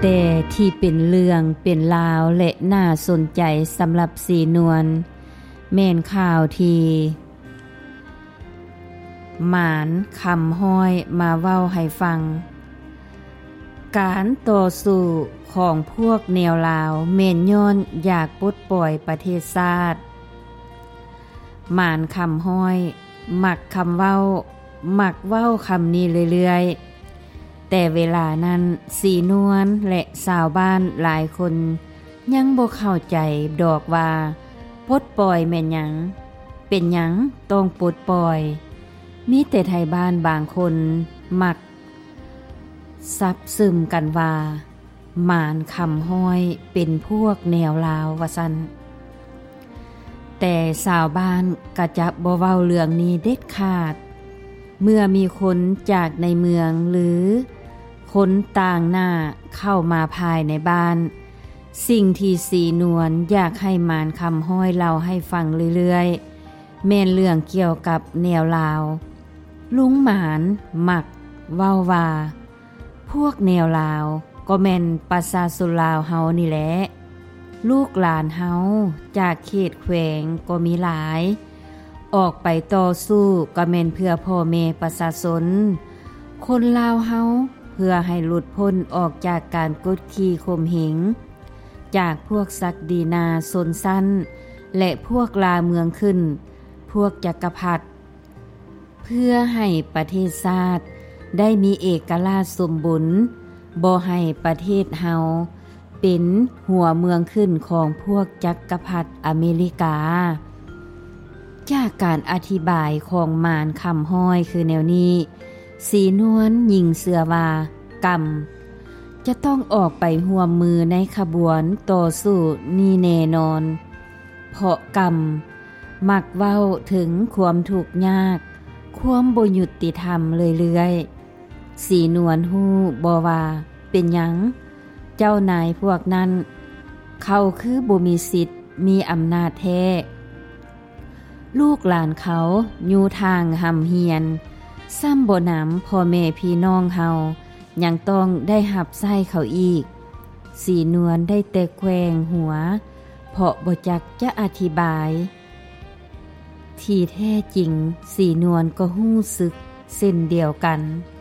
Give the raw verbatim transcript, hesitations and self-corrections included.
แต่ที่เป็นเรื่องเป็นราวและน่าสนใจสำหรับสีนวลแม่นข่าวที่หมานคำห้อยมาเว้าให้ฟังการต่อสู้ของพวกแนวลาวแม่นย้อนอยากปลดปล่อยประเทศชาติหมานคำห้อยมักคำเว้ามักเว้าคำนี้เรื่อยๆแต่เวลานั้นสีนวลและชาวบ้านหลายคนยังบ่เข้าใจดอกว่าปลดปล่อยแม่นหยังเป็นหยังต้องปลดปล่อยมีแต่ไทยบ้านบางคนมักซับซึมกันว่าหมานคำห้อยเป็นพวกแนวลาวว่าซั่นแต่ชาวบ้านก็จะบ่เว้าเรื่องนี้เด็ดขาดเมื่อมีคนจากในเมืองหรือคนต่างหน้าเข้ามาภายในบ้านสิ่งที่สีนวลอยากให้หมานคำห้อยเล่าให้ฟังเรื่อยๆแม่นเรื่องเกี่ยวกับแนวลาวลุงหมานมักเว้าว่าพวกแนวลาวก็แม่นประชาชนลาวเฮานี่แหละลูกหลานเฮาจากเขตแขวงก็มีหลายออกไปต่อสู้ก็แม่นเพื่อพ่อแม่ประชาชนคนลาวเฮาเพื่อให้หลุดพ้นออกจากการกดขี่ข่มเหงจากพวกศักดินาชนชั้นและพวกลาเมืองขึ้นพวกจักรพรรดิเพื่อให้ประเทศชาติได้มีเอกราชสมบูรณ์บ่ให้ประเทศเฮาเป็นหัวเมืองขึ้นของพวกจักรพรรดิอเมริกาจากการอธิบายของหมานคำห้อยคือแนวนี้สีนวลยิงเสือว่ากรรมจะต้องออกไปร่วมมือในขบวนต่อสู้นี่แน่นอนเพราะกรรมมักเว้าถึงความทุกข์ยากความบ่ยุติธรรมเรื่อยๆสีนวลฮู้บ่ว่าเป็นหยังเจ้านายพวกนั้นเขาคือบ่มีสิทธิ์มีอำนาจแท้ลูกหลานเขาอยู่ทางหำเฮียนซ้ำบ่นำพ่อแม่พี่น้องเฮายังต้องได้หับไส้เขาอีกสีนวลได้แต่แกว่งหัวเพราะบ่จักจะอธิบายที่แท้จริงสีนวลก็ฮู้สึกเส้นเดียวกัน